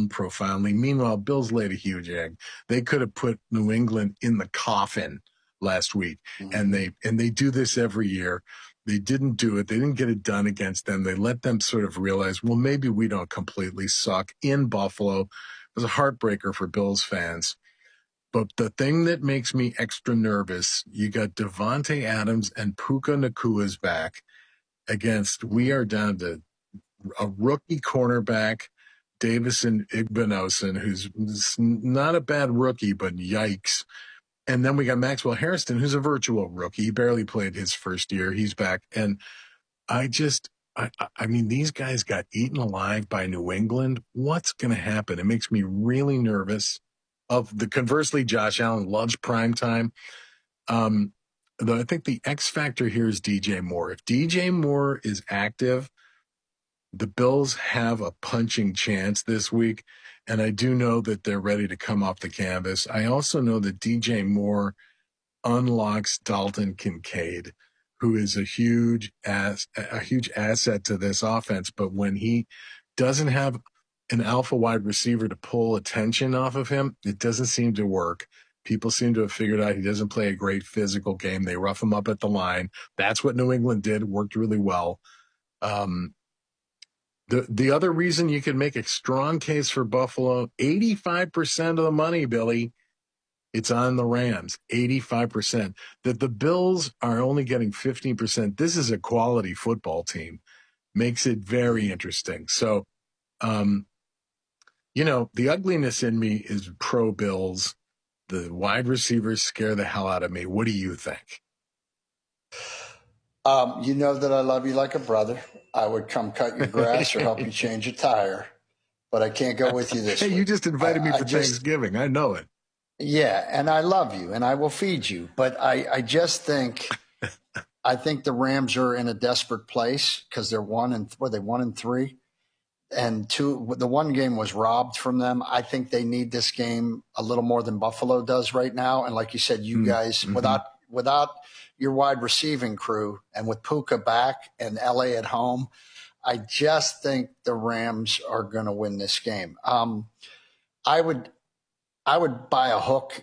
down profoundly. Meanwhile, Bills laid a huge egg. They could have put New England in the coffin last week, and they do this every year. They didn't do it. They didn't get it done against them. They let them sort of realize, well, maybe we don't completely suck in Buffalo. It was a heartbreaker for Bills fans. But the thing that makes me extra nervous, you got Devontae Adams and Puka Nakua's back against, we are down to a rookie cornerback, Davison Igbinosun, who's not a bad rookie, but yikes. And then we got Maxwell Harrison, who's a virtual rookie. He barely played his first year. He's back. And I mean, these guys got eaten alive by New England. What's going to happen? It makes me really nervous. Conversely, Josh Allen loves prime time. Though I think the X factor here is DJ Moore. If DJ Moore is active, the Bills have a punching chance this week, and I do know that they're ready to come off the canvas. I also know that DJ Moore unlocks Dalton Kincaid, who is a huge asset to this offense. But when he doesn't have an alpha wide receiver to pull attention off of him, it doesn't seem to work. People seem to have figured out he doesn't play a great physical game. They rough him up at the line. That's what New England did. Worked really well. The other reason you can make a strong case for Buffalo, 85% of the money, Billy, it's on the Rams, 85%. That the Bills are only getting 15%. This is a quality football team. Makes it very interesting. So, the ugliness in me is pro Bills. The wide receivers scare the hell out of me. What do you think? You know that I love you like a brother. I would come cut your grass or help you change a tire, but I can't go with you this week. You just invited me for Thanksgiving. I know it. Yeah, and I love you, and I will feed you. But I just think I think the Rams are in a desperate place because they're 1-3, and the one game was robbed from them. I think they need this game a little more than Buffalo does right now. And like you said, you guys without your wide receiving crew and with Puka back and LA at home, I just think the Rams are going to win this game. I would buy a hook,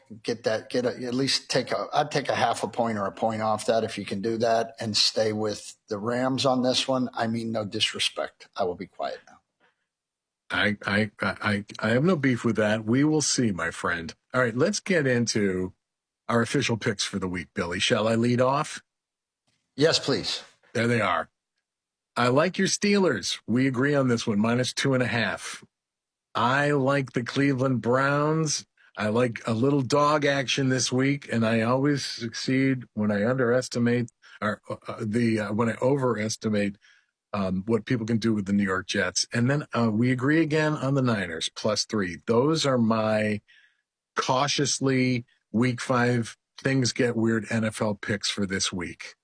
I'd take a half a point or a point off that if you can do that and stay with the Rams on this one. I mean, no disrespect. I will be quiet now. I have no beef with that. We will see, my friend. All right, let's get into our official picks for the week, Billy. Shall I lead off? Yes, please. There they are. I like your Steelers. We agree on this one, -2.5. I like the Cleveland Browns. I like a little dog action this week, and I always succeed when I underestimate when I overestimate what people can do with the New York Jets. And then we agree again on the Niners, +3. Those are my cautiously Week 5 things get weird NFL picks for this week.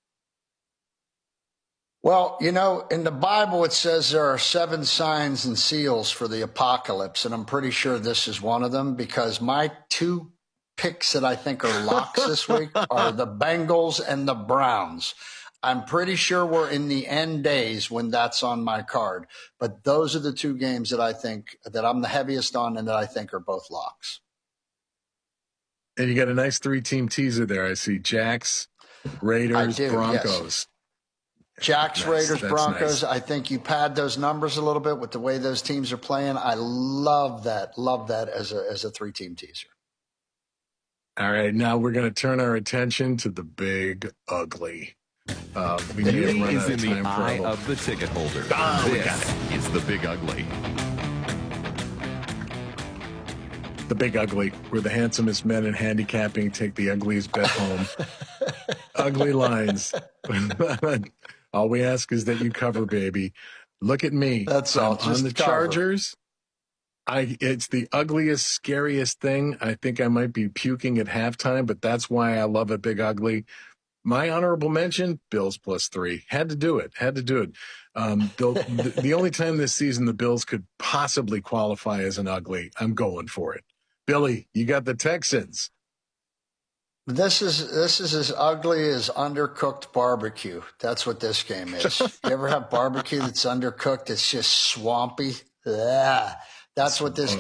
Well, in the Bible, it says there are 7 signs and seals for the apocalypse, and I'm pretty sure this is one of them because my 2 picks that I think are locks this week are the Bengals and the Browns. I'm pretty sure we're in the end days when that's on my card, but those are the 2 games that I think that I'm the heaviest on and that I think are both locks. And you got a nice 3-team teaser there. I see Jacks, Raiders, Broncos. Yes. Jacks, Raiders, Broncos. Nice. I think you pad those numbers a little bit with the way those teams are playing. I love that. Love that as a 3-team teaser. All right, now we're going to turn our attention to the big ugly. Beauty is in the eye of the ticket holder. This is the big ugly. The big ugly. We're the handsomest men in handicapping. Take the ugliest bet home. Ugly lines. All we ask is that you cover, baby. Look at me. That's all. On the Chargers. It's the ugliest, scariest thing. I think I might be puking at halftime, but that's why I love it, big ugly. My honorable mention, Bills +3. Had to do it. The only time this season the Bills could possibly qualify as an ugly, I'm going for it. Billy, you got the Texans. This is as ugly as undercooked barbecue. That's what this game is. You ever have barbecue that's undercooked? It's just swampy. Yeah, that's what this